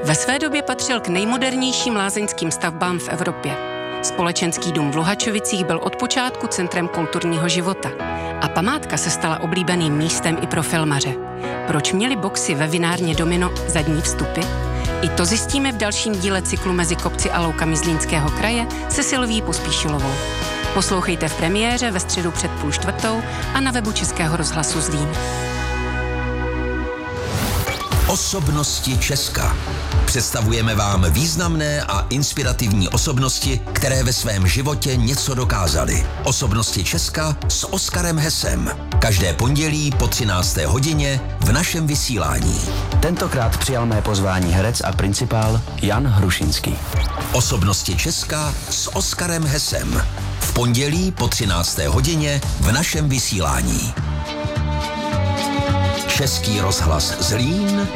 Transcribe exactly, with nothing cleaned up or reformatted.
Ve své době patřil k nejmodernějším lázeňským stavbám v Evropě. Společenský dům v Luhačovicích byl od počátku centrem kulturního života a památka se stala oblíbeným místem i pro filmaře. Proč měli boxy ve vinárně Domino zadní vstupy? I to zjistíme v dalším díle cyklu Mezi kopci a loukami Zlínského kraje se Silví Pospíšilovou. Poslouchejte v premiéře ve středu před půl čtvrtou a na webu Českého rozhlasu Zlín. Osobnosti Česka. Představujeme vám významné a inspirativní osobnosti, které ve svém životě něco dokázaly. Osobnosti Česka s Oskarem Hesem. Každé pondělí po třinácté hodině v našem vysílání. Tentokrát přijal mé pozvání herec a principál Jan Hrušinský. Osobnosti Česka s Oskarem Hesem. V pondělí po třinácté hodině v našem vysílání. Český rozhlas Zlín